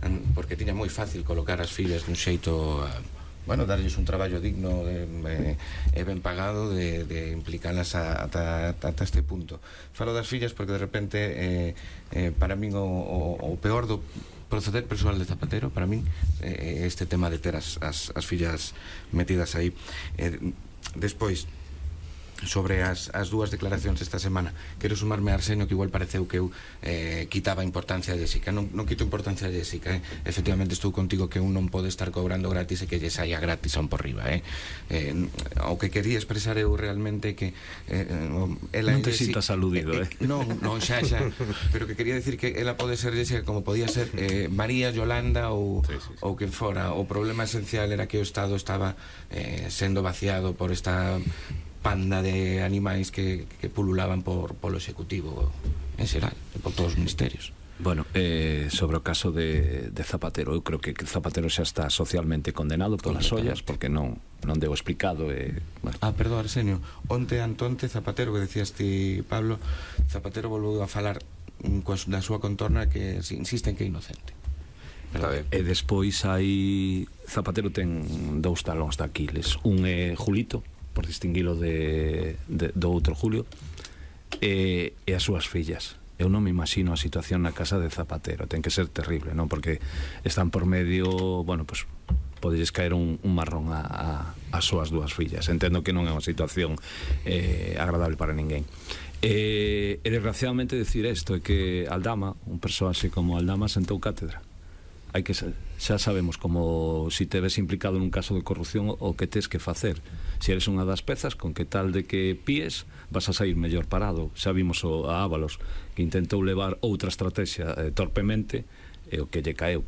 porque tiña moi fácil colocar as fillas dun xeito, bueno, darlles un traballo digno e ben pagado, de implicalas ata este punto. Falo das fillas porque de repente para min o peor do proceder persoal de Zapatero, para min, este tema de ter as fillas metidas aí. Despois, sobre as dúas declaracións esta semana, quero sumarme a Arsenio, que igual pareceu que eu quitaba importancia a Jessica. Non quito importancia a Jessica, efectivamente estou contigo que un non pode estar cobrando gratis e que lle saia gratis a un por riba. O que quería expresar eu realmente que non te sintas aludido, non, xa, pero que quería decir que ela pode ser Jessica como podía ser María, Yolanda ou quen fora. O problema esencial era que o Estado estaba sendo vaciado por esta panda de animais que pululaban polo Executivo en xeral, por todos os ministerios. Bueno, sobre o caso de Zapatero, eu creo que Zapatero xa está socialmente condenado polas ollas, porque non deu explicado. Bueno. Perdón, Arsenio, onte Zapatero, que decías ti, Pablo, Zapatero volveu a falar da súa contorna que insiste en que é inocente. E despois hai Zapatero ten dous talóns de Aquiles. Un é Julito, por distinguilo do outro Julio, e as súas fillas. Eu non me imagino a situación na casa de Zapatero, ten que ser terrible, non? Porque están por medio, bueno, pues podes caer un marrón as súas dúas fillas. Entendo que non é unha situación agradable para ninguén. E desgraciadamente decir isto é que Aldama, un persoaxe como Aldama, sentou cátedra. Xa sabemos como si te ves implicado nun caso de corrupción o que tes que facer. Se eres unha das pezas, con que tal de que píes vas a sair mellor parado. Xa vimos a Ábalos, que intentou levar outra estrategia torpemente, e o que lle caeu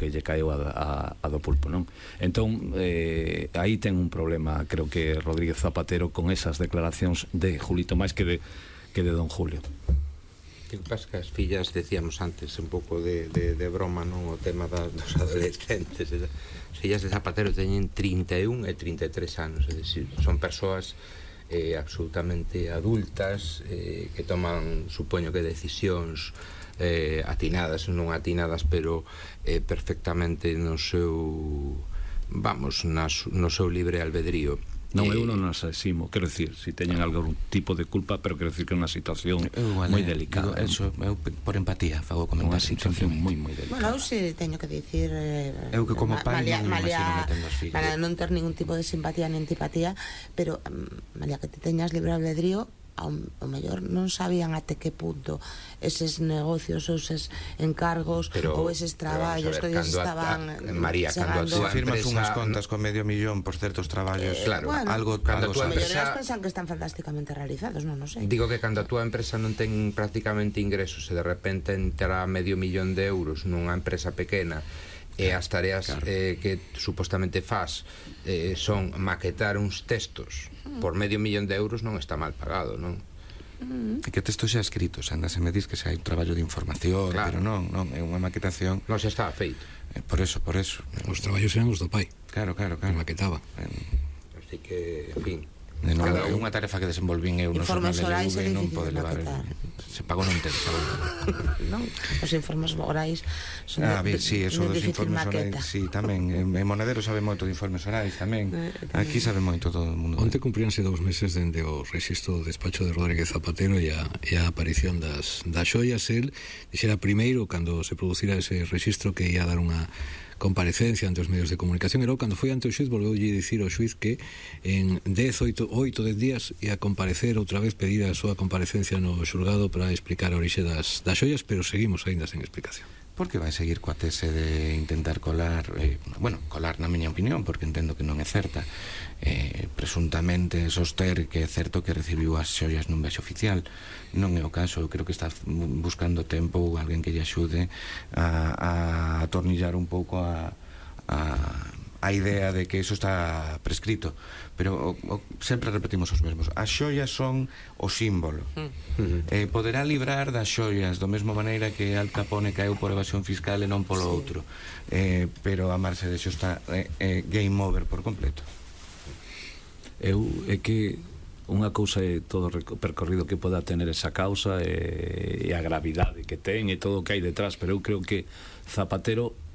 a do pulpo, non? Entón, aí ten un problema, creo que Rodríguez Zapatero, con esas declaracións de Julito máis que de don Julio. Que pasa que as fillas, decíamos antes un pouco de broma, non, o tema dos adolescentes. As fillas de Zapatero teñen 31 e 33 anos, é dicir, son persoas absolutamente adultas, que toman, supoño que decisións atinadas, non atinadas, pero perfectamente no seu, vamos, no seu libre albedrío. Non, eu non as eximo, quero dicir, si teñen algún tipo de culpa, pero quero dicir que é unha situación moi delicada. Eso, eu por empatía fago comentar. Unha situación moi delicada. Bueno, eu si teño que dicir, eu que como pai non me imagino metendo as fillas, para non ter ningún tipo de simpatía ni antipatía, pero María, que te teñas libre albedrío, ao mellor non sabían até que punto eses negocios ou eses encargos ou eses traballos que eles estaban María, cando a túa firmas empresa unhas contas con medio millón por certos traballos, claro, algo cando a túa empresa pensan que están fantásticamente realizados, non sei. Digo que cando a túa empresa non ten prácticamente ingresos e de repente entra medio millón de euros nunha empresa pequena, e as tareas que supostamente faz son maquetar uns textos por medio millón de euros, non está mal pagado, non? E que texto xa escritos, andas e me dis que xa hai un traballo de información, pero non, é unha maquetación. Non, xa está feito. Por eso. Os traballos eran os do pai. Claro. Que maquetaba. Así que, en fin, é unha tarefa que desenvolvín eu no informes xornal orais LV, non pode levar, se pagou non interesa. Non, os informes orais son sí, eso dos informes orais, sí, tamén, en Monedero sabe moito de informes orais tamén. Aquí sabe moito todo o mundo. Onte cumpríanse 2 meses dende o rexistro do despacho de Rodríguez Zapatero e a aparición das xoias. El dixera primeiro, cando se producira ese rexistro, que ia dar unha comparecencia ante os medios de comunicación, e logo cando foi ante o xuiz volveulle dicir ao xuiz que en 8 días ia comparecer outra vez, pedir a súa comparecencia no xulgado para explicar a orixe das xoias, pero seguimos aínda sen explicación. Por que vai seguir coa tese de intentar colar, colar na miña opinión, porque entendo que non é certa, presuntamente soster que é certo que recibiu as xoias nun viaxe oficial? Non é o caso. Eu creo que está buscando tempo ou alguén que lle axude a atornillar un pouco a idea de que eso está prescrito, pero sempre repetimos os mesmos. As xoias son o símbolo. Poderá librar das xoias do mesmo maneira que Al Capone caeu por evasión fiscal e non polo outro, pero a Mercedes está game over por completo. É que unha cousa é todo o percorrido que poda tener esa causa e a gravidade que ten e todo o que hai detrás, pero eu creo que Zapatero